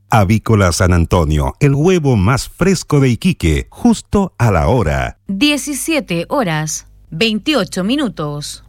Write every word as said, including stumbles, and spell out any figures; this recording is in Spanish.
Avícola San Antonio, el huevo más fresco de Iquique, justo a la hora. diecisiete horas, veintiocho minutos.